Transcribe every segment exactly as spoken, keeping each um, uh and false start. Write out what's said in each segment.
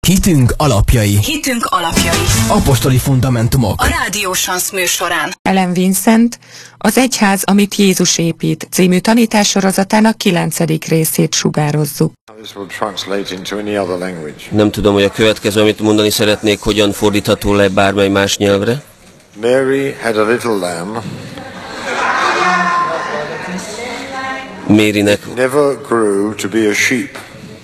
Hitünk alapjai. Hitünk alapjai. Apostoli fundamentumok. A Rádió Sansz műsorán. Ellen Vincent az Egyház, amit Jézus épít című tanítássorozatának kilencedik részét sugározzuk. Nem tudom, hogy a következő, amit mondani szeretnék, hogyan fordítható le bármely más nyelvre. Mary had a little lamb. Marynek Never grew to be a sheep.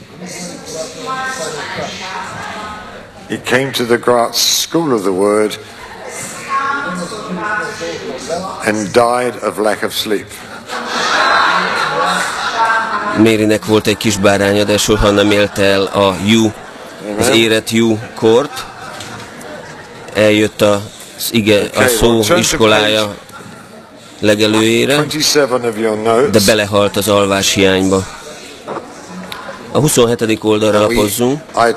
He came to the Graz School of the Word and died of lack of sleep. Marynek volt egy kis báránya, de soha nem élte el a jú, az érett jú kort. Eljött az ige, a szó iskolája legelőjére, de belehalt az alvás hiányba. A huszonhetedik oldalra lapozzunk.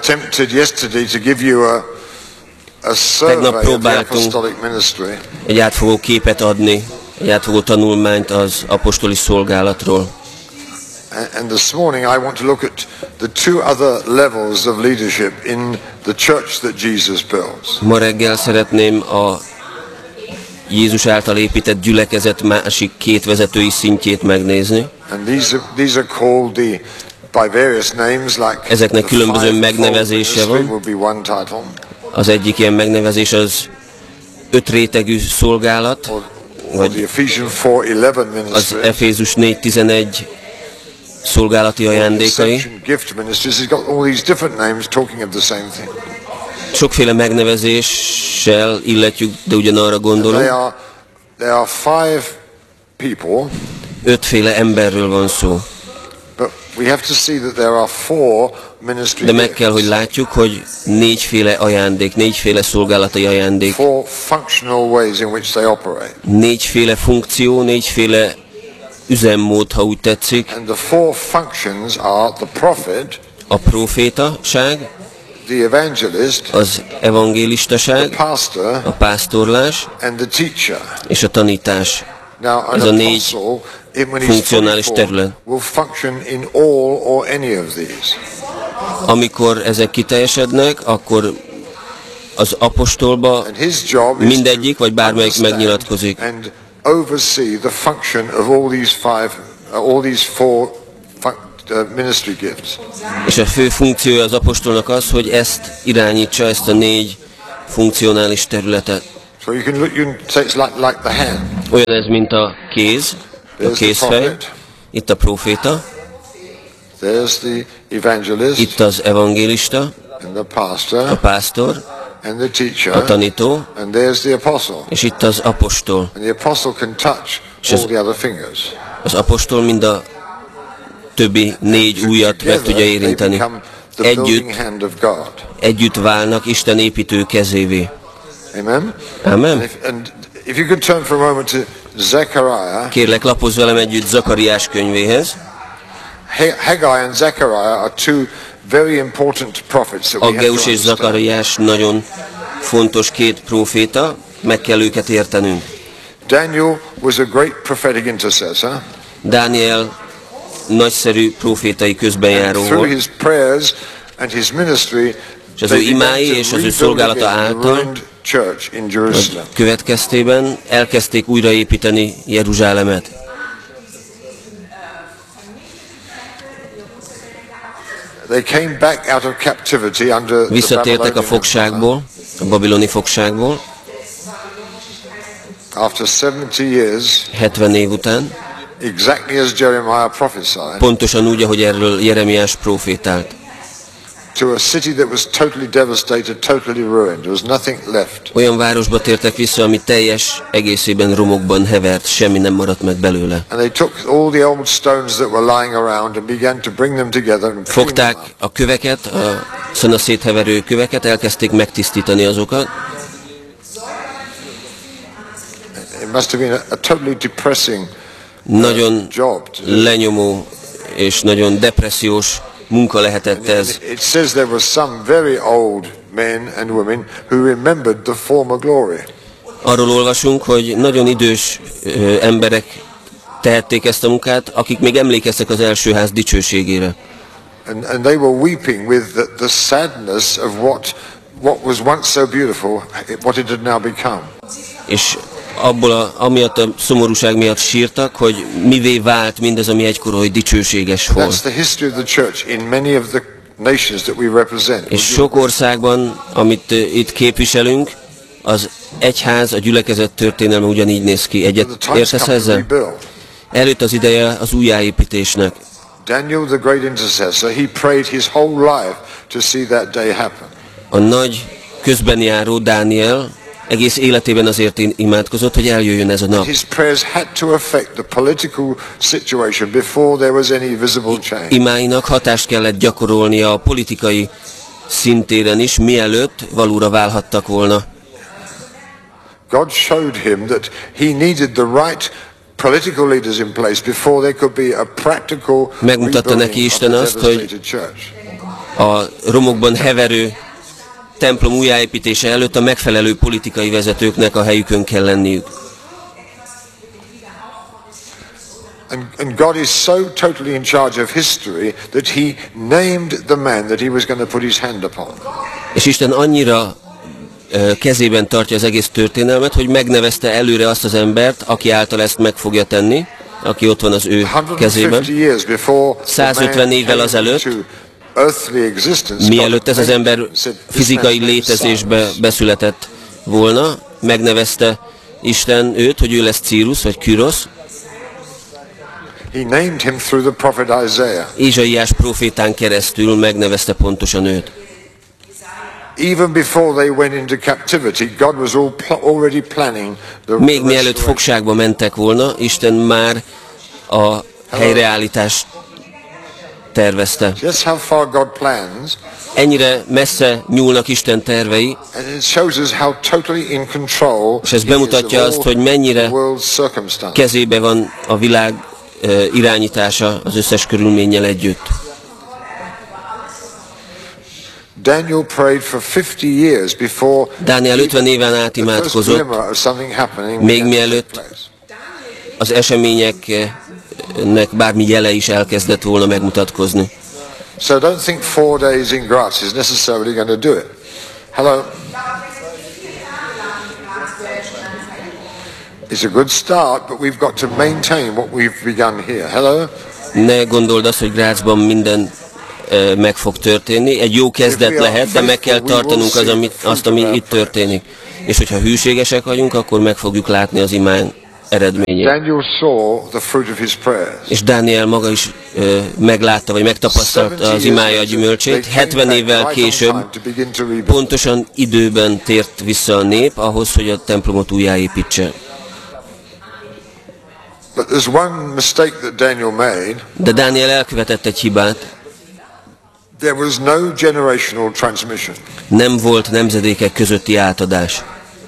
Tegnap próbáltunk egy átfogó képet adni, egy átfogó tanulmányt az apostoli szolgálatról. And this morning I want to look at the two other levels of leadership in the church that Jesus builds. Ma reggel szeretném a Jézus által épített gyülekezet másik két vezetői szintjét megnézni. And these are, these are called the by various names, like ezeknek különböző megnevezése van. Az egyik ilyen megnevezés az öt rétegű szolgálat, vagy az Efézus négy tizenegy szolgálati ajándékai. Sokféle megnevezéssel illetjük, de ugyanarra gondolunk. Ötféle emberről van szó. De meg kell, hogy látjuk, hogy négyféle ajándék, négyféle szolgálati ajándék, négyféle funkció, négyféle üzemmód, ha úgy tetszik. A profétaság, az evangélistaság, a pásztorlás és a tanítás. Ez a négy funkcionális terület. Amikor ezek kiteljesednek, akkor az apostolba mindegyik, vagy bármelyik megnyilatkozik. Oversee the function of all these five, uh, all these four uh, ministry gifts. És a fő funkciója az apostolnak az, hogy ezt irányítsa, ezt a négy funkcionális területet. So you can look, you can say it's like, like the hand. Olyan ez, mint a kéz, a kézfej. Itt a proféta. There's the evangelist. Itt az evangélista. And the pastor. A pásztor. And the teacher, a tanító, and there's the apostle. És itt az apostol. And the apostle can touch all the other fingers. Az apostol mind a többi négy ujjat meg tudja érinteni. Együtt, együtt válnak Isten építő kezévé. Amen. Amen. And if, and if you could turn for a moment to Zechariah. Kérlek, lapozz velem együtt Zakariás könyvéhez. Haggai and Zechariah are two very important prophets that we have to Aggeus és Zakariás nagyon fontos két próféta, meg kell őket értenünk. Daniel was a great prophetic intercessor. Dániel nagyszerű prófétai közbenjáró volt. Through his prayers and his ministry, és az ő imái és az ő szolgálata által következtében elkezdték újraépíteni Jeruzsálemet. Visszatértek a fogságból, a babiloni fogságból. hetven év után. Pontosan úgy, ahogy erről Jeremiás profétált. Olyan városba tértek vissza, ami teljes egészében romokban hevert, semmi nem maradt meg belőle. Fogták a köveket, a szanaszétheverő köveket, elkezdték megtisztítani azokat. Nagyon lenyomó és nagyon depressziós munka lehetett ez. It says there were some very old men and women who remembered the former glory. Arról olvasunk, hogy nagyon idős ö, emberek tehették ezt a munkát, akik még emlékeztek az első ház dicsőségére. And, and they were weeping with the, the sadness of what, what was once so beautiful, what it had now become. És abból a, amiatt a szomorúság miatt sírtak, hogy mivé vált mindez, ami egykor oly dicsőséges volt. That's the history of the church in many of the nations that we represent. És sok országban, amit uh, itt képviselünk, az egyház, a gyülekezet történelme ugyanígy néz ki. Egyet értesz ezzel? Eljött az ideje az újjáépítésnek. Daniel, the great intercessor, he prayed his whole life to see that day happen. A nagy közbenjáró Dániel egész életében azért imádkozott, hogy eljöjjön ez a nap. His prayers had to affect the political situation before there was any visible change. Imáinak hatást kellett gyakorolnia a politikai szintéren is, mielőtt valóra válhattak volna. God showed him that he needed the right political leaders in place before there could be a practical Megmutatta neki Isten azt, hogy a romokban heverő templom újjáépítése előtt a megfelelő politikai vezetőknek a helyükön kell lenniük. And, and God is so totally in charge of history that he named the man that he was going to put his hand upon. És Isten annyira uh, kezében tartja az egész történelmet, hogy megnevezte előre azt az embert, aki által ezt meg fogja tenni, aki ott van az ő kezében. százötven évvel azelőtt, mielőtt ez az ember fizikai létezésbe beszületett volna, megnevezte Isten őt, hogy ő lesz Círus vagy Kürosz. Ézsaiás prófétán keresztül megnevezte pontosan őt. Még mielőtt fogságba mentek volna, Isten már a helyreállítást tervezte. Ennyire messze nyúlnak Isten tervei, és ez bemutatja azt, hogy mennyire kezébe van a világ irányítása az összes körülménnyel együtt. Daniel prayed for fifty years before Dániel ötven éven át imádkozott, még mielőtt az eseményeknek bármi jele is elkezdett volna megmutatkozni. So don't think four days in Graz is necessarily going to do it. Hello. It's a good start, but we've got to maintain what we've begun here. Hello. Ne gondold azt, hogy Grazban minden uh, meg fog történni. Egy jó kezdet lehet, de meg kell tartanunk az, amit, azt, ami itt történik. És hogyha hűségesek vagyunk, akkor meg fogjuk látni az imán eredményét. És Dániel maga is uh, meglátta, vagy megtapasztalta az imája gyümölcsét. hetven évvel később pontosan időben tért vissza a nép ahhoz, hogy a templomot újjáépítse. De Dániel elkövetett egy hibát. Nem volt nemzedékek közötti átadás.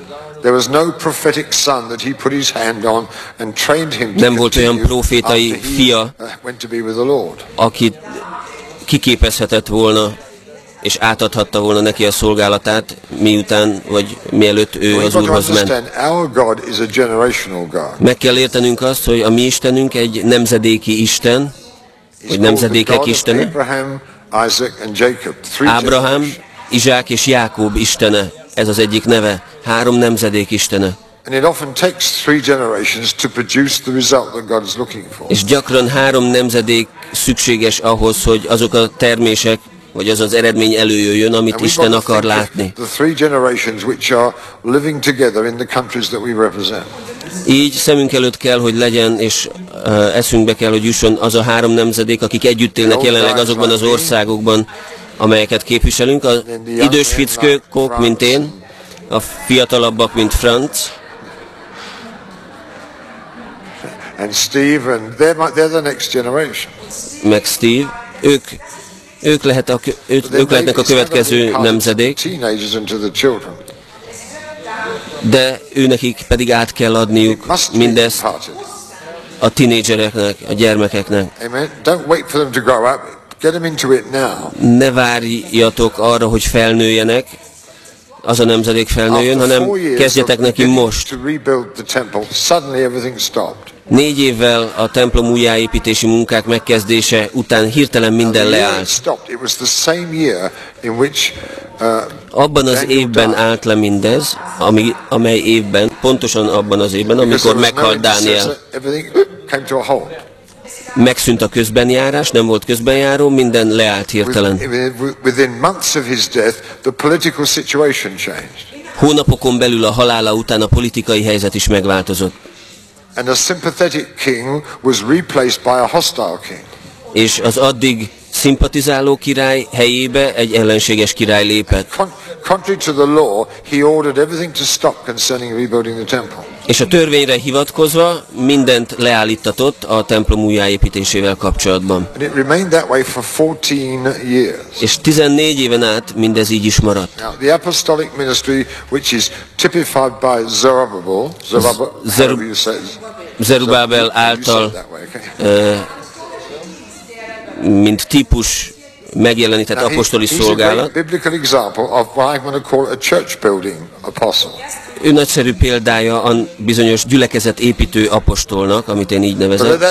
Nem volt olyan profétai fia, aki kiképezhetett volna és átadhatta volna neki a szolgálatát, miután, vagy mielőtt ő az Úrhoz ment. Meg kell értenünk azt, hogy a mi Istenünk egy nemzedéki Isten, vagy nemzedékek Istene. Ábrahám, Izsák és Jákob Istene, ez az egyik neve, három nemzedék Istene. És gyakran három nemzedék szükséges ahhoz, hogy azok a termések, vagy az az eredmény előjöjjön, amit Isten akar látni. Így szemünk előtt kell, hogy legyen, és uh, eszünkbe kell, hogy jusson az a három nemzedék, akik együtt élnek jelenleg azokban az országokban, amelyeket képviselünk. Az idős fickók, mint én, a fiatalabbak, mint Franz, meg Steve, ők Ők, lehet a, ők, ők lehetnek a következő nemzedék, de őnekik pedig át kell adniuk mindezt a tinédzsereknek, a gyermekeknek. Ne várjatok arra, hogy felnőjenek, az a nemzedék felnőjön, hanem kezdjetek neki most. Négy évvel a templom újjáépítési munkák megkezdése után hirtelen minden leállt. Abban az évben állt le mindez, ami, amely évben, pontosan abban az évben, amikor meghalt Dániel. Megszűnt a közbenjárás, nem volt közbenjáró, minden leállt hirtelen. Hónapokon belül a halála után a politikai helyzet is megváltozott. And a sympathetic king was replaced by a hostile king. És az addig szimpatizáló király helyébe egy ellenséges király lépett. Contrary to the law, he ordered everything to stop concerning rebuilding the temple. És a törvényre hivatkozva mindent leállítatott a templom újjáépítésével kapcsolatban. And it remained that way for fourteen years. És tizennégy éven át mindez így is maradt. Now, the apostolic ministry, which is typified by Zerubbabel, Zerubbabel, Zerubábel által, uh, mint típus megjelenített apostoli szolgálat. Ő nagyszerű példája a bizonyos gyülekezet építő apostolnak, amit én így nevezek.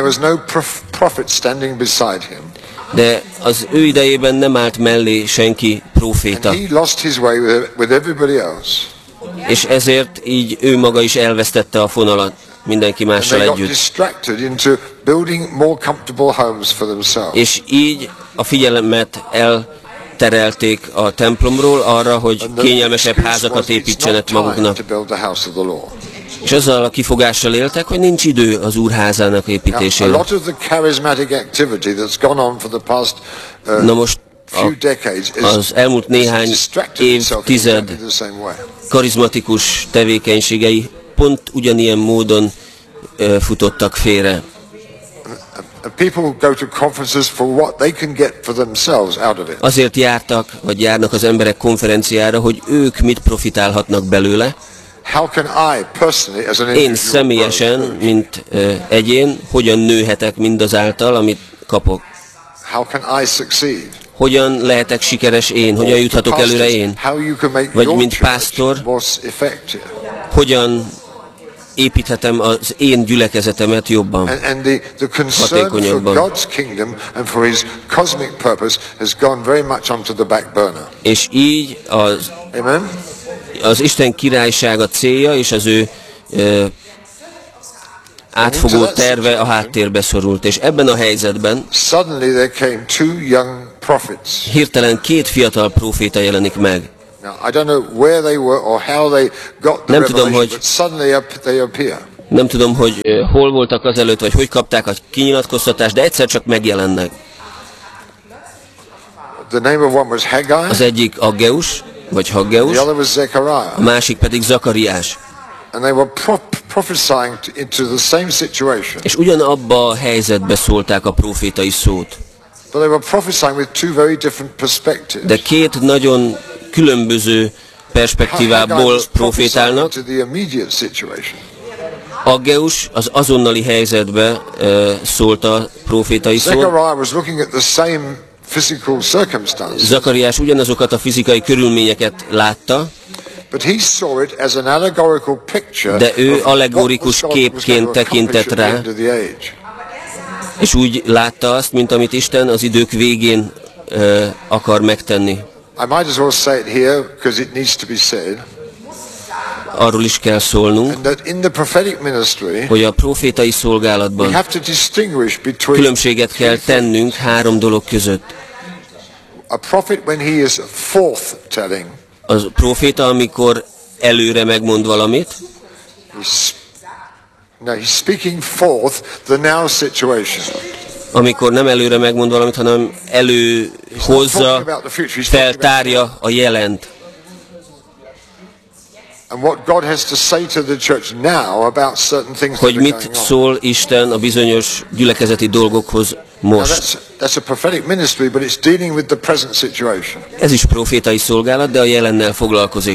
De az ő idejében nem állt mellé senki próféta. És ezért így ő maga is elvesztette a fonalat mindenki mással együtt. És így a figyelmet elterelték a templomról arra, hogy kényelmesebb házakat építsenek maguknak. És azzal a kifogással éltek, hogy nincs idő az úrházának építésére. Na most a, az elmúlt néhány évtized karizmatikus tevékenységei pont ugyanilyen módon uh, futottak félre. Azért jártak, vagy járnak az emberek konferenciára, hogy ők mit profitálhatnak belőle. Én személyesen, mint uh, egyén, hogyan nőhetek mindazáltal, amit kapok? Hogyan lehetek sikeres én? Hogyan juthatok előre én? Vagy mint pásztor, hogyan építhetem az én gyülekezetemet jobban, hatékonyabban. És így az, az Isten királysága célja és az ő ö, átfogó terve a háttérbe szorult. És ebben a helyzetben hirtelen két fiatal próféta jelenik meg. Nem tudom, hogy nem tudom, hogy hol voltak azelőtt, vagy hogy kapták a kinyilatkoztatást, de egyszer csak megjelennek. Az egyik Aggeus, vagy Haggeus, a másik pedig Zakariás. És ugyanabba a helyzetbe szólták a prófétai szót. De két nagyon különböző perspektívából profétálnak. Aggeus az azonnali helyzetbe uh, szólt a prófétai szót. Zakariás ugyanazokat a fizikai körülményeket látta, de ő allegorikus képként tekintett rá, és úgy látta azt, mint amit Isten az idők végén uh, akar megtenni. Arról is kell szólnunk, hogy a profétai szolgálatban különbséget kell tennünk három dolog között. A proféta, amikor előre megmond valamit, amikor nem előre megmond valamit, hanem előhozza, feltárja a jelent. Hogy mit szól Isten a bizonyos gyülekezeti dolgokhoz most. Ez is profétai szolgálat, de a jelennel foglalkozik.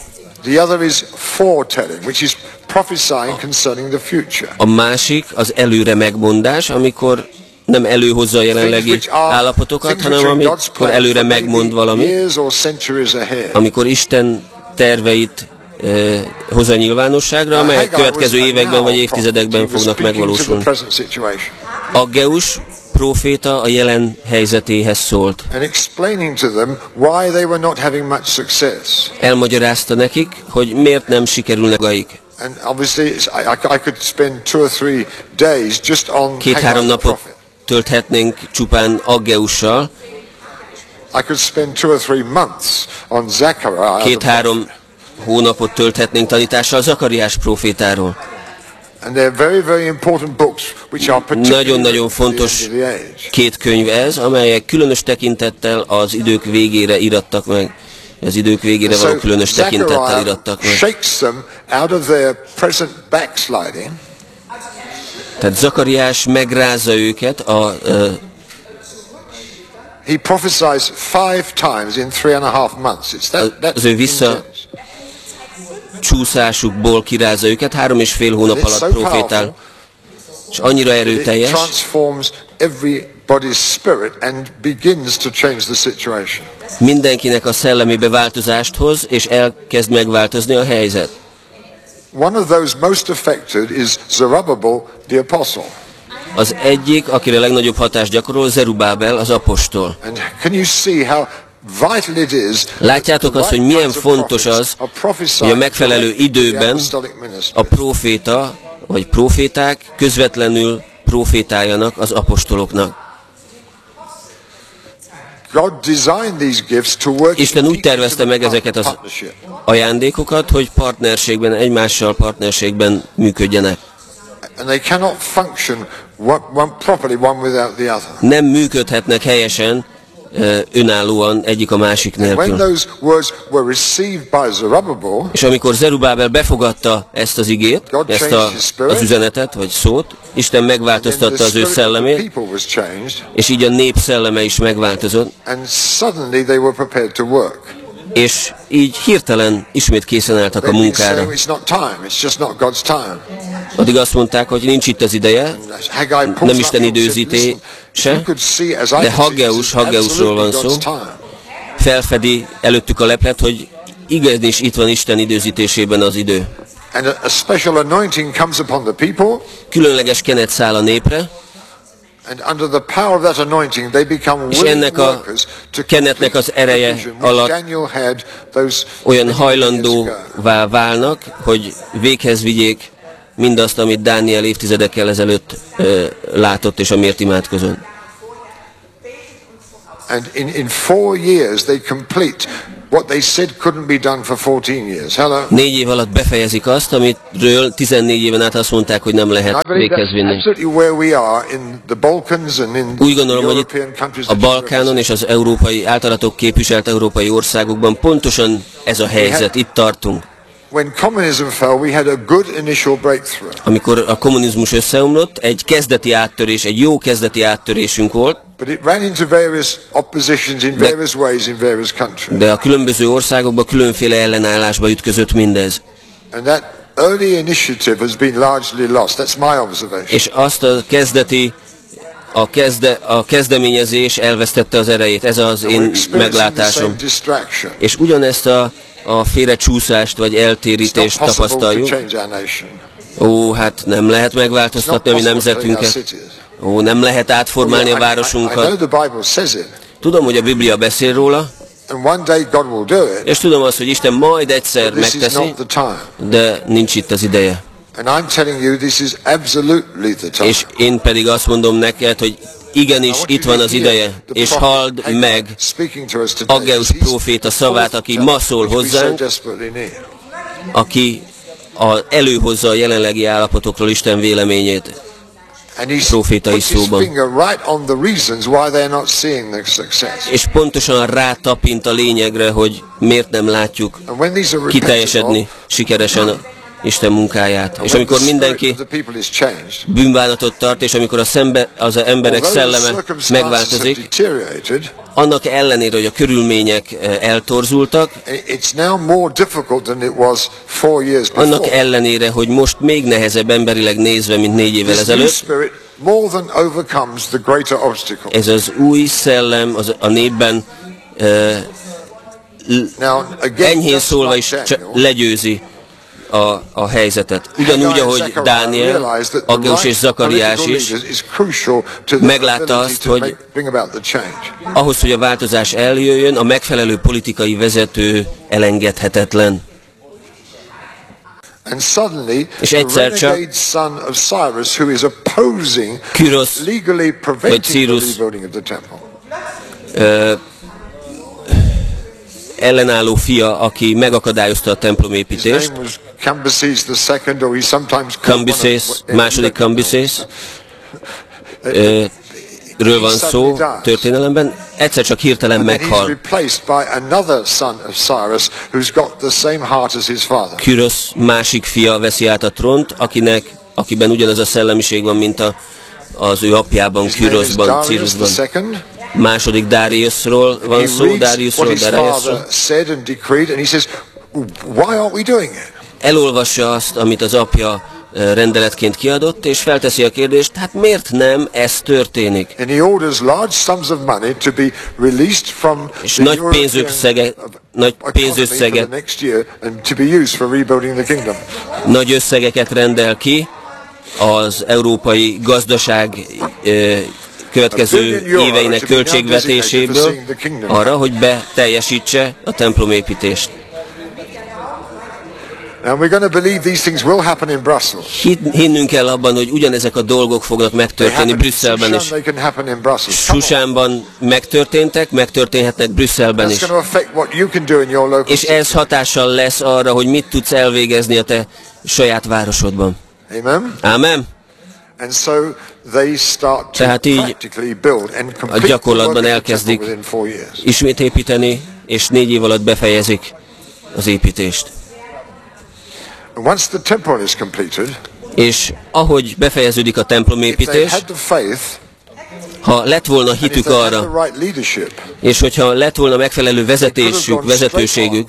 A másik az előre megmondás, amikor nem előhozza a jelenlegi állapotokat, hanem amikor előre megmond valamit, amikor Isten terveit hozza nyilvánosságra, amelyek következő években vagy évtizedekben fognak megvalósulni. Aggeus próféta a jelen helyzetéhez szólt. Elmagyarázta nekik, hogy miért nem sikerülnek gaik. Két-három napot tölthetnénk csupán Aggeussal. Két-három hónapot tölthetnénk tanítással Zakariás prófétáról. Nagyon-nagyon fontos két könyv ez, amelyek különös tekintettel az idők végére irattak meg. Az idők végére való különös tekintettel irattak meg. Tehát Zakariás megrázza őket a uh, He prophesies five times in three and a half months. It's that, that az ő vissza csúszásukból kirázza őket, három és fél hónap alatt profétál, és annyira erőteljes, mindenkinek a szellemébe változást hoz, és elkezd megváltozni a helyzet. One of those most affected is Zerubbabel the apostle. Az egyik, akire legnagyobb hatást gyakorol, Zerubábel, az apostol. Látjátok azt, hogy milyen fontos az, hogy a megfelelő időben a próféta, vagy próféták közvetlenül prófétáljanak az apostoloknak. Isten úgy tervezte meg ezeket az ajándékokat, hogy partnerségben, egymással partnerségben működjenek. Nem működhetnek helyesen, önállóan egyik a másik nélkül. És amikor Zerubábel befogadta ezt az igét, ezt a, az üzenetet, vagy szót, Isten megváltoztatta az ő szellemét, és így a nép szelleme is megváltozott, és így hirtelen ismét készen álltak a munkára. Addig azt mondták, hogy nincs itt az ideje, nem Isten időzítése, de Haggeus, Haggeusról van szó, felfedi előttük a leplet, hogy igenis itt van Isten időzítésében az idő. Különleges kenet száll a népre, és ennek a kenetnek az ereje alatt olyan hajlandóvá válnak, hogy véghez vigyék mindazt, amit Dániel évtizedekkel ezelőtt ö, látott, és amiért imádkozott. And in, in four years they complete what they said couldn't be done for fourteen years. Hello. Négy év alatt befejezik azt, amitről tizennégy éven át azt mondták, hogy nem lehet véghez vinni. Úgy gondolom, hogy itt a Balkánon és az európai általatok képviselt európai országokban pontosan ez a helyzet, itt tartunk. Amikor a kommunizmus összeomlott, egy kezdeti áttörés, egy jó kezdeti áttörésünk volt, de, de a különböző országokban különféle ellenállásba ütközött mindez. És azt a kezdeti, a, kezde, a kezdeményezés elvesztette az erejét, ez az én meglátásom. És ugyanezt a a félrecsúszást vagy eltérítést tapasztaljuk. Ó, hát nem lehet megváltoztatni a mi nemzetünket. Ó, nem lehet átformálni a városunkat. Tudom, hogy a Biblia beszél róla, és tudom azt, hogy Isten majd egyszer megteszi, de nincs itt az ideje. És én pedig azt mondom neked, hogy igenis, itt van az ideje, és halld meg Aggeus próféta szavát, aki ma szól hozzánk, aki a, előhozza a jelenlegi állapotokról Isten véleményét prófétai szóban. És pontosan rátapint a lényegre, hogy miért nem látjuk kiteljesedni sikeresen Isten munkáját. És amikor mindenki bűnbánatot tart, és amikor a szembe, az emberek szelleme megváltozik, annak ellenére, hogy a körülmények eltorzultak, annak ellenére, hogy most még nehezebb emberileg nézve, mint négy évvel ezelőtt, ez az új szellem az a népben uh, enyhén szólva is legyőzi a, a helyzetet. Ugyanúgy, ahogy Dániel, Aggeus és Zakariás is meglátta azt, hogy ahhoz, hogy a változás eljöjjön, a megfelelő politikai vezető elengedhetetlen. És egyszer csak Kürosz vagy Círus uh, ellenálló fia, aki megakadályozta a templomépítést, Kambiszész, második Kambiszész, uh, ről van szó történelemben, egyszer csak hirtelen meghal. Kürosz másik fia veszi át a trónt, akinek, akiben ugyanaz a szellemiség van, mint a, az ő apjában, Küroszban, Círusban. Második Dáriuszról van szó, Dáriuszról, Dáriuszról. Elolvassa azt, amit az apja rendeletként kiadott, és felteszi a kérdést, hát miért nem ez történik? És nagy pénzösszeget, nagy pénzösszeget, nagy összegeket rendel ki az európai gazdaság következő éveinek költségvetéséből arra, hogy beteljesítse a templomépítést. Hinnünk kell abban, hogy ugyanezek a dolgok fognak megtörténni Brüsszelben is. Susánban megtörténtek, megtörténhetnek Brüsszelben is. És ez hatással lesz arra, hogy mit tudsz elvégezni a te saját városodban. Amen. Tehát így a gyakorlatban elkezdik ismét építeni, és négy év alatt befejezik az építést. És ahogy befejeződik a templomépítés, ha lett volna hitük arra, és hogyha lett volna megfelelő vezetésük, vezetőségük,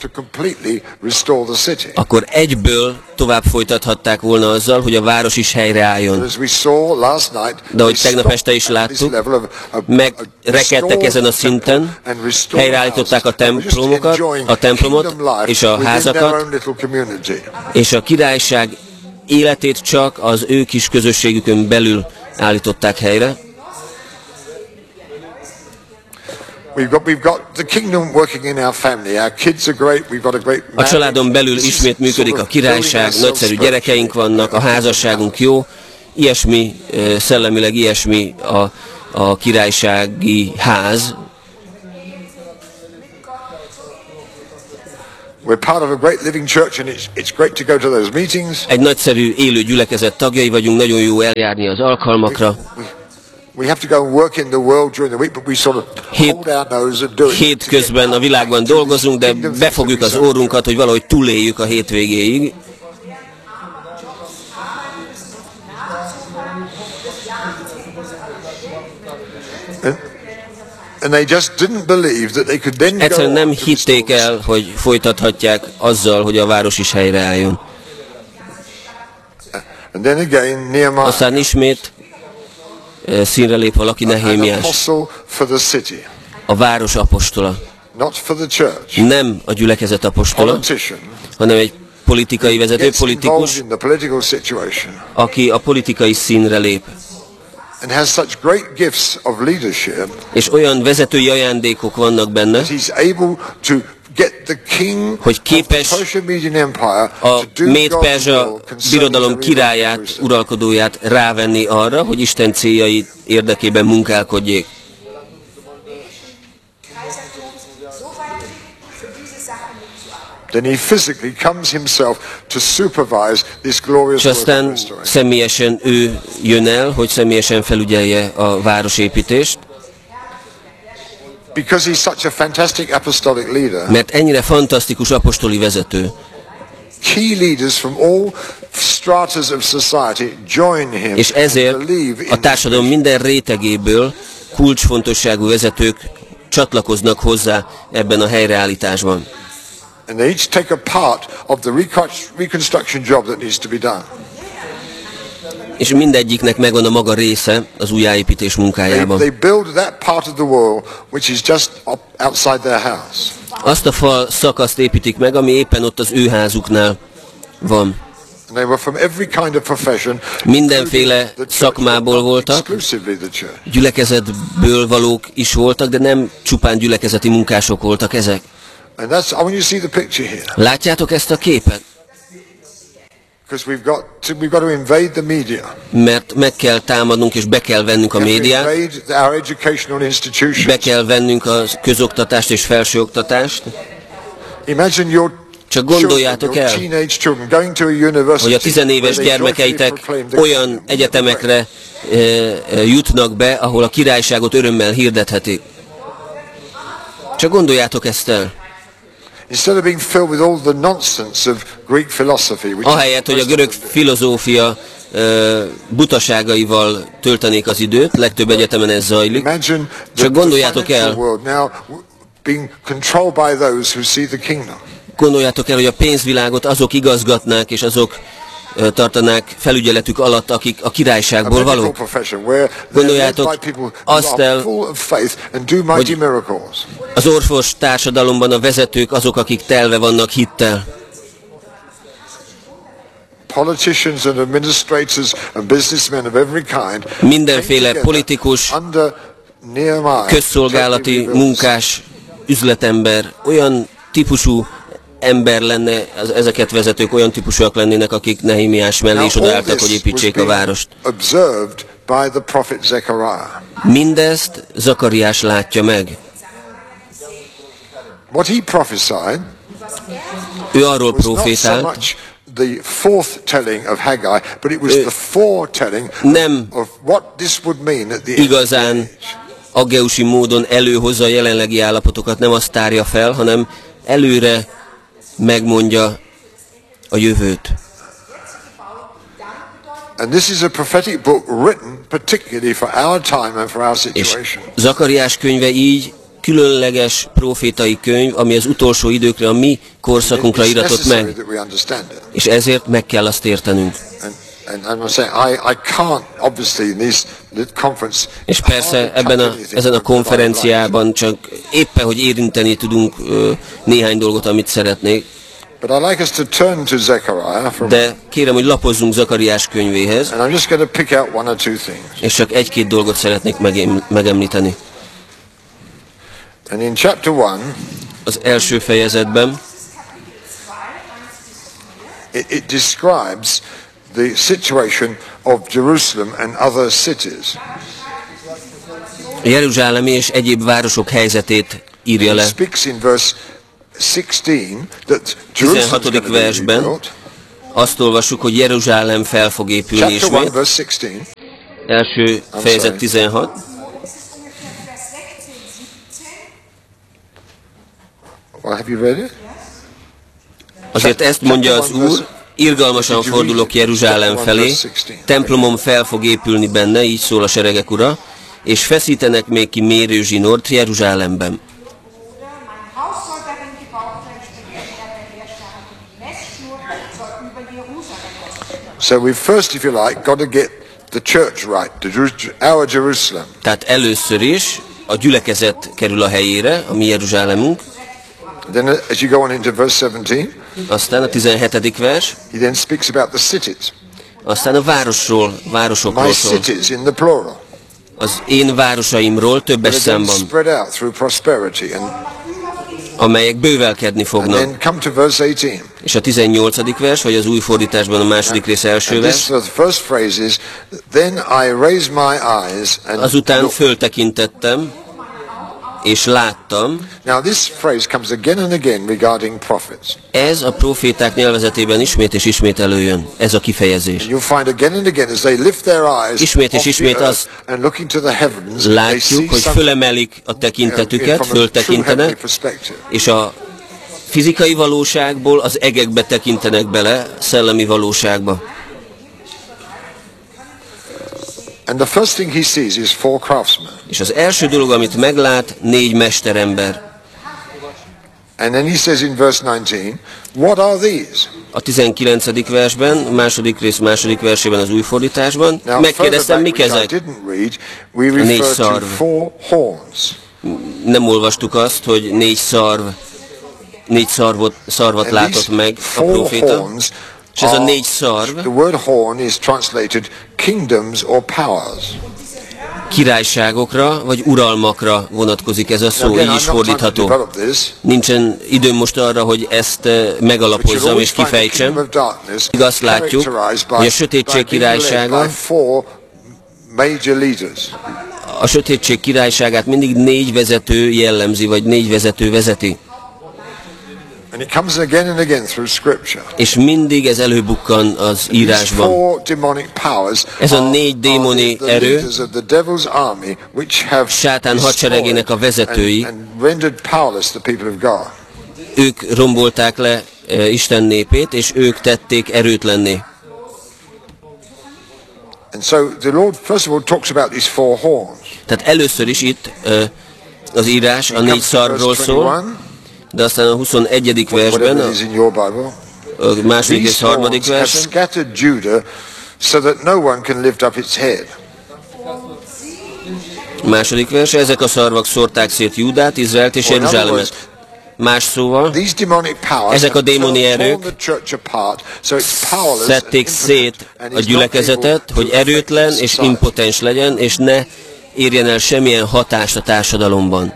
akkor egyből tovább folytathatták volna azzal, hogy a város is helyreálljon. De ahogy tegnap este is láttuk, megrekedtek ezen a szinten, helyreállították a templomokat, a templomot és a házakat, és a királyság életét csak az ő kis közösségükön belül állították helyre. A családon belül ismét működik a királyság, nagyszerű gyerekeink vannak, a házasságunk jó, ilyesmi, szellemileg ilyesmi a, a királysági ház. Egy nagyszerű élő gyülekezet tagjai vagyunk, nagyon jó eljárni az alkalmakra. Hét közben a világban dolgozunk, de befogjuk az órunkat, hogy valahogy túléljük a hétvégéig. Egyszerűen nem hitték el, hogy folytathatják azzal, hogy a város is helyreálljon. Aztán ismét színre lép valaki, Nehémiás, a város apostola. Nem a gyülekezet apostola, hanem egy politikai vezető, politikus, aki a politikai színre lép. És olyan vezetői ajándékok vannak benne, hogy képes a Méd-Perzsa birodalom királyát, uralkodóját rávenni arra, hogy Isten céljai érdekében munkálkodjék. És aztán személyesen ő jön el, hogy személyesen felügyelje a városépítést. Mert ennyire fantasztikus apostoli vezető. És ezért a társadalom minden rétegéből kulcsfontosságú vezetők csatlakoznak hozzá ebben a helyreállításban. És mindegyiknek megvan a maga része az újjáépítés munkájában. Azt a fal szakaszt építik meg, ami éppen ott az ő házuknál van. They were from every kind of profession, Mindenféle szakmából voltak, gyülekezetből valók is voltak, de nem csupán gyülekezeti munkások voltak ezek. Látjátok ezt a képet? Mert meg kell támadnunk és be kell vennünk a médiát, be kell vennünk a közoktatást és felsőoktatást. Csak gondoljátok el, hogy a tizenéves gyermekeitek olyan egyetemekre e, e, jutnak be, ahol a királyságot örömmel hirdethetik. Csak gondoljátok ezt el. Ahelyett, hogy a görög filozófia e, butaságaival töltenék az időt, legtöbb egyetemen ez zajlik. Csak gondoljátok el, Gondoljátok el, hogy a pénzvilágot azok igazgatnák, és azok uh, tartanák felügyeletük alatt, akik a királyságból valók. Gondoljátok azt el, hogy az orvos társadalomban a vezetők azok, akik telve vannak hittel. Mindenféle politikus, közszolgálati munkás, üzletember, olyan típusú ember lenne, ezeket vezetők olyan típusúak lennének, akik Nehémiás mellé is odaálltak, hogy építsék a várost. Mindezt Zakariás látja meg. Ő arról profétált, nem igazán aggeusi módon előhozza a jelenlegi állapotokat, nem azt tárja fel, hanem előre megmondja a jövőt. És Zakariás könyve így különleges profétai könyv, ami az utolsó időkre, a mi korszakunkra iratott meg. És ezért meg kell azt értenünk. És persze ebben a, ezen a konferenciában csak éppen, hogy érinteni tudunk ö, néhány dolgot, amit szeretnék. De kérem, hogy lapozzunk Zakariás könyvéhez, és csak egy-két dolgot szeretnék megemlíteni. Az első fejezetben it describes the situation of Jerusalem and other cities. Jeruzsálemi és egyéb városok helyzetét írja le. tizenhatodik versben azt olvassuk, hogy Jeruzsálem fel fog épülni ismét. Első fejezet tizenhat. Azért ezt mondja az Úr, irgalmasan fordulok Jeruzsálem felé, templomom fel fog épülni benne, így szól a seregek Ura, és feszítenek még ki mérőzsinort Jeruzsálemben. So we first, if you like, got to get the church right, our Jerusalem. Tehát először is a gyülekezet kerül a helyére, a mi Jeruzsálemünk. Then as you go on into verse seventeen, aztán a tizenhetedik vers, he then speaks about the cities. Aztán a városról, városokról My szól. cities in the plural. Az én városaimról többes számban, Spread out through prosperity and amelyek bővelkedni fognak. And then come to verse eighteen. És a tizennyolcadik vers, vagy az új fordításban a második rész első vers. Azután föltekintettem, és láttam. Now this phrase comes again and again regarding prophets. Ez a proféták nyelvezetében ismét és ismét előjön, ez a kifejezés. You'll find again and again as they lift their eyes ismét és ismét azt látjuk, hogy fölemelik a tekintetüket, föltekintenek, és a fizikai valóságból az egekbe tekintenek bele, szellemi valóságba. And the first thing he sees is four craftsmen. És az első dolog, amit meglát, négy mesterember. And then he says in verse nineteen, what are these? A tizenkilencedik versben, második rész második versében az új fordításban, Now, megkérdeztem, mik ezek? Read, we a négy szarv. Four horns. Nem olvastuk azt, hogy négy szarv, négy szarvot, szarvat látott meg a proféta. És ez a négy szarv, the word horn is translated kingdoms or powers. királyságokra vagy uralmakra vonatkozik ez a szó, így is fordítható. Nincsen időm most arra, hogy ezt megalapozzam és kifejtsem. Így azt látjuk, hogy a sötétség királysága, a sötétség királyságát mindig négy vezető jellemzi, vagy négy vezető vezeti. And it comes again and again through scripture. És mindig ez előbukkan az írásban. Ez a négy démoni erő Sátán hadseregének a vezetői. Ők rombolták le Isten népét, és ők tették erőtlenné. Tehát először is itt az írás a négy szarvról szól, de aztán a huszonegyedik versben, a, a második és harmadik versben, második vers, ezek a szarvak szórták szét Júdát, Izraelt és Jeruzsálemet. Más szóval, ezek a démoni erők szedték szét a gyülekezetet, hogy erőtlen és impotens legyen, és ne érjen el semmilyen hatást a társadalomban.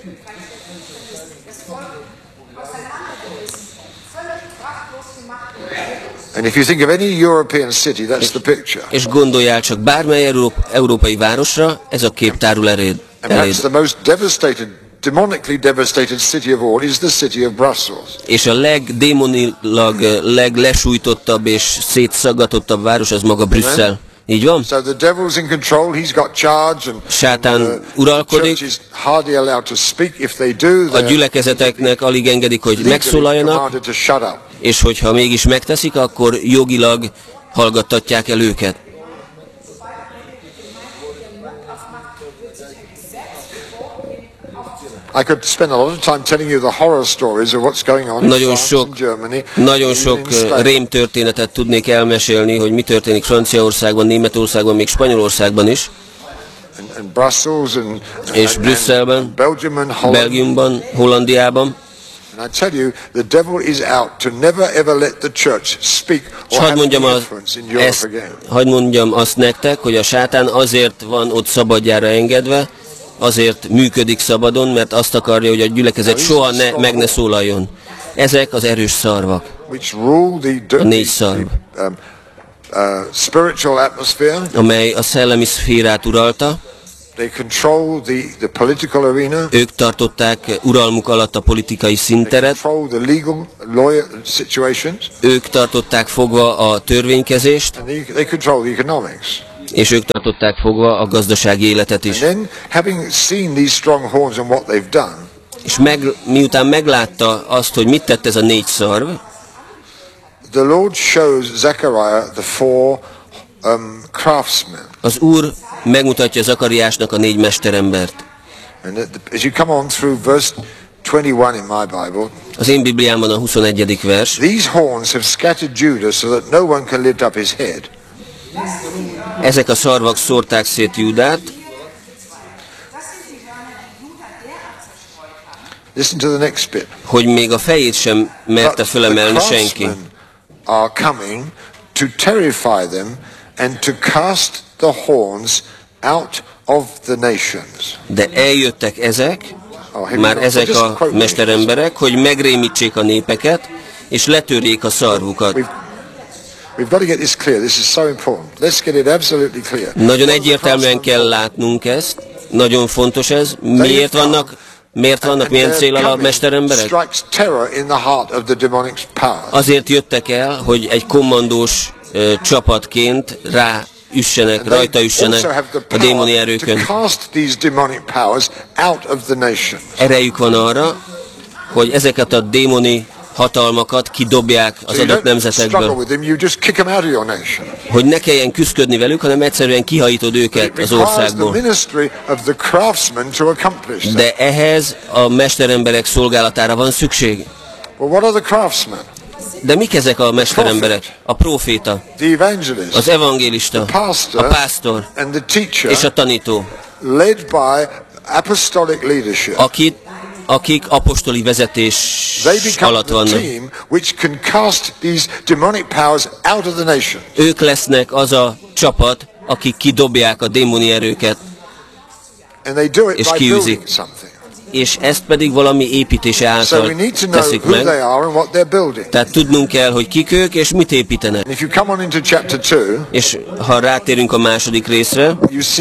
And if you think of any European city, that's the picture. És gondoljál csak bármely Európ európai városra, ez a kép tárul eléd. And that's the most devastated, demonically devastated city of all is the city of Brussels. És a legdémonilag leglesújtottabb és szétszagatottabb város az maga Brüsszel. Így van? So the devil's in control, he's got charge, and Sátán uralkodik, a gyülekezeteknek alig engedik, hogy megszólaljanak, és hogyha mégis megteszik, akkor jogilag hallgattatják el őket. I could spend a lot of time telling you the horror stories of what's going on in France and Germany. Nagyon sok rémtörténetet tudnék elmesélni, hogy mi történik Franciaországban, Németországban, még Spanyolországban is. And Brussels and, és Brüsszelben, Belgiumban, Hollandiában. And I tell you, the devil is out to never ever let the church speak or have any influence in Europe again. Hadd mondjam azt nektek, hogy a sátán azért van ott szabadjára engedve, azért működik szabadon, mert azt akarja, hogy a gyülekezet soha ne, meg ne szólaljon. Ezek az erős szarvak. A négy szarv. Amely a szellemi szférát uralta. Ők tartották uralmuk alatt a politikai színteret. Ők tartották fogva a törvénykezést. És ők tartották fogva a gazdasági életet is. És meg, miután meglátta azt, hogy mit tett ez a négy szarv, the Lord shows Zechariah the four um, craftsmen. Az Úr megmutatja Zakariásnak a négy mesterembert. And as you come on through verse twenty-one in my Bible, az én Bibliámban a huszonegyedik vers. These horns have scattered Judah so that no one can lift up his head. Ezek a szarvak szórták szét Júdát. Listen to the next bit. Hogy még a fejét sem merte fölemelni senki. Are coming to terrify them and to cast the horns out of the nations. De eljöttek ezek, már ezek a mesteremberek, hogy megrémítsék a népeket, és letörjék a szarvukat. We've got to get this clear. This is so important. Let's get it absolutely clear. Nagyon egyértelműen kell látnunk ezt. Nagyon fontos ez. Miért vannak, miért vannak, milyen céllal a mesteremberek? Azért jöttek el, hogy egy kommandós uh, csapatként rá üssenek, rajta üssenek a démoni erőkön. Erejük van arra, hogy ezeket a démoni hatalmakat kidobják az adott nemzetekből. Hogy ne kelljen küszködni velük, hanem egyszerűen kihajítod őket az országból. De ehhez a mesteremberek szolgálatára van szükség. De mik ezek a mesteremberek? A próféta, az evangélista, a pásztor és a tanító, akit akik apostoli vezetés alatt vannak. Ők lesznek az a csapat, akik kidobják a démoni erőket, és kiűzik. És ezt pedig valami építése által teszik meg. Tehát tudnunk kell, hogy kik ők, és mit építenek. És ha rátérünk a második részre,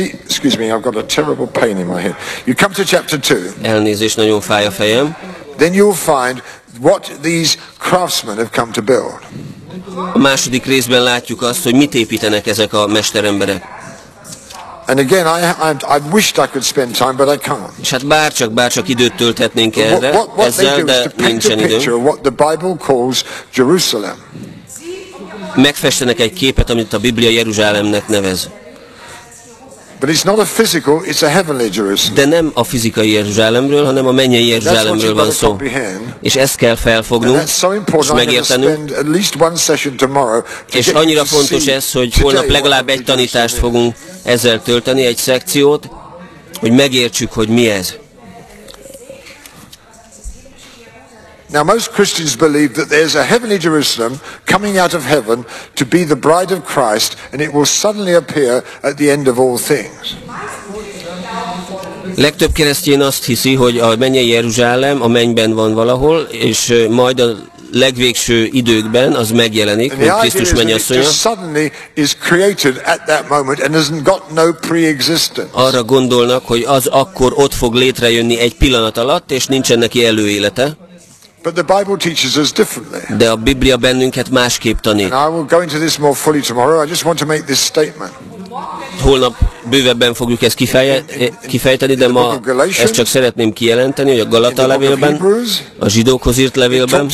elnézést, nagyon fáj a fejem. Then you'll find what these craftsmen have come to build. A második részben látjuk azt, hogy mit építenek ezek a mesteremberek. And again, I, I, I wished I could spend time, but I can't. És hát bárcsak, bárcsak időt tölthetnénk erre, what, what ezzel, de nincsen idő. What the Bible calls Jerusalem. Megfestenek egy képet, amit a Biblia Jeruzsálemnek nevez. But it's not a physical, it's a heavenly Jerusalem. De nem a fizikai Jeruzsálemről, hanem a mennyei Jeruzsálemről van szó. És ezt kell felfognunk, és megértenünk. És annyira fontos ez, hogy holnap legalább egy tanítást fogunk ezzel tölteni, egy szekciót, hogy megértsük, hogy mi ez. Now, most Christians believe that there's a heavenly Jerusalem coming out of heaven to be the bride of Christ, and it will suddenly appear at the end of all things. Legtöbb keresztény azt hiszi, hogy a mennyei Jeruzsálem a mennyben van valahol, és majd a legvégső időkben az megjelenik, mint Krisztus mennyasszonya. Arra gondolnak, hogy az akkor ott fog létrejönni egy pillanat alatt, és nincsen neki előélete. But the Bible teaches us differently. De a Biblia bennünket másképp tanít. And I will go into this more fully tomorrow. I just want to make this statement. Holnap bővebben fogjuk ezt kifejteni, de ma ezt csak szeretném kijelenteni, hogy a Galata levélben, a zsidókhoz írt levélben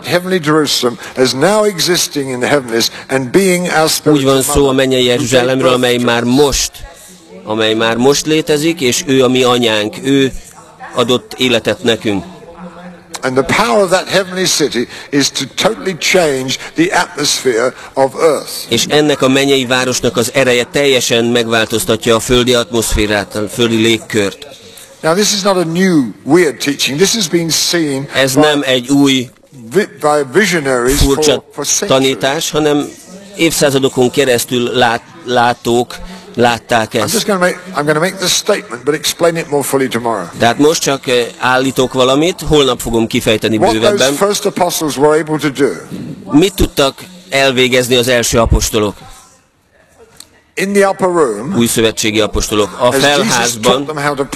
úgy van szó a mennyei Jeruzsálemről, amely már most, amely már most létezik, és ő a mi anyánk, ő adott életet nekünk. And the power of that heavenly city is to totally change the atmosphere of earth. És ennek a mennyei városnak az ereje teljesen megváltoztatja a földi atmoszférát, a földi légkört. Now this is not a new weird teaching. This has been seen Ez nem egy új by visionaries furcsa for, for tanítás, hanem évszázadokon keresztül lát, látók látták ezt. I'm just going to make, I'm going to make this statement, but explain it more fully tomorrow. Tehát most csak állítok valamit, holnap fogom kifejteni bővebben. What those first apostles were able to do. Mit tudtak elvégezni az első apostolok? In the upper room, új szövetségi apostolok. A felházban,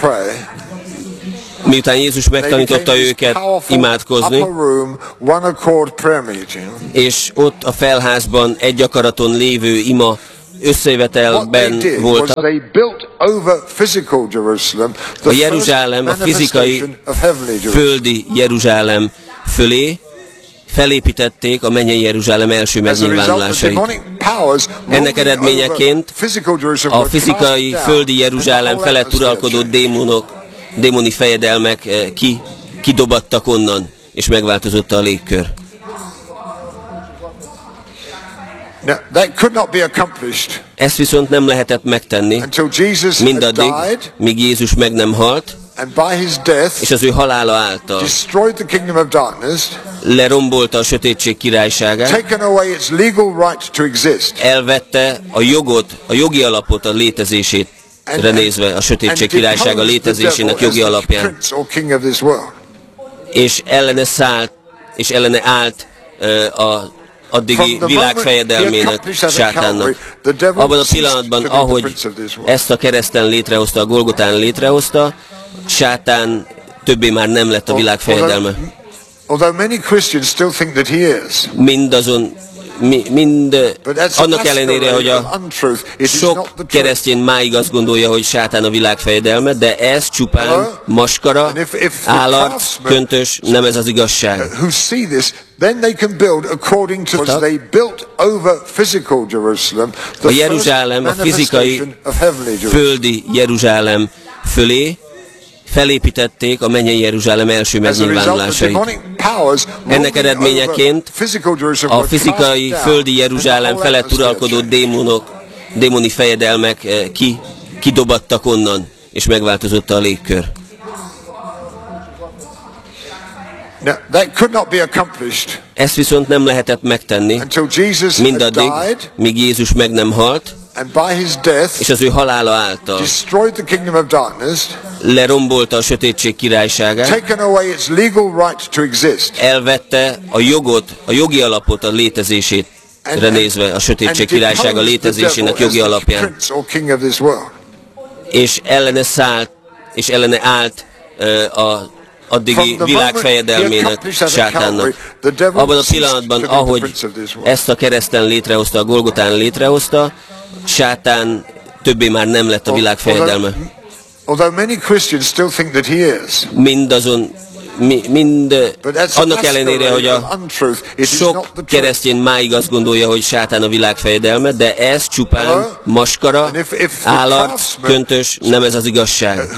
miután Jézus megtanította őket imádkozni, és ott a felházban egy akaraton lévő ima összejövetelben voltak. A Jeruzsálem, a fizikai, földi Jeruzsálem fölé felépítették a mennyei Jeruzsálem első megnyilvánulásait. Ennek eredményeként a fizikai, földi Jeruzsálem felett uralkodó démonok, démoni fejedelmek ki, kidobattak onnan, és megváltozott a légkör. Now, that could not be accomplished. Ezt viszont nem lehetett megtenni, mindaddig, míg Jézus meg nem halt, and by his death, és az ő halála által destroyed the kingdom of darkness, lerombolta a sötétség királyságát, taken away its legal right to exist, elvette a jogot, a jogi alapot a létezését nézve, a sötétség királysága létezésének jogi alapján, és ellene szállt, és ellene állt uh, a addigi világ fejedelmének, sátánnak. Abban a pillanatban, ahogy ezt a kereszten létrehozta, a Golgotán létrehozta, sátán többé már nem lett a világ fejedelme. Mindazon, mi, mind annak ellenére, hogy a sok keresztény máig azt gondolja, hogy sátán a világ fejedelme, de ez csupán maskara, állarc, köntös, nem ez az igazság. A Jeruzsálem, a fizikai, földi Jeruzsálem fölé felépítették a mennyei Jeruzsálem első megnyilvánulásait. Ennek eredményeként a fizikai, földi Jeruzsálem felett uralkodó démonok, démoni fejedelmek ki, kidobattak onnan, és megváltozott a légkör. Now, that could not be accomplished Ezt viszont nem lehetett megtenni until Jesus had mindaddig, died míg Jézus meg nem halt, and by his death és az ő halála által destroyed the kingdom of darkness, lerombolta a sötétség királyságát, taken away its legal right to exist, elvette a jogot, a jogi alapot a létezését nézve, a sötétség királysága létezésének jogi alapján, és ellene szállt, és ellene állt uh, a addigi világ fejedelmének, sátánnak. Abban a pillanatban, ahogy ezt a kereszten létrehozta, a Golgotán létrehozta, sátán többé már nem lett a világ fejedelme. Mindazon, mi, mind annak ellenére, hogy a sok keresztény máig azt gondolja, hogy sátán a világ fejedelme, de ez csupán maskara, állarc, köntös, nem ez az igazság.